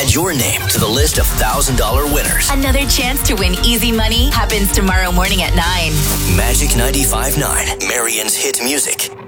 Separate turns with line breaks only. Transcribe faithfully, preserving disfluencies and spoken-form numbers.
Add your name to the list of one thousand dollars winners.
Another chance to win easy money happens tomorrow morning at nine.
Magic ninety-five point nine, Marion's hit music.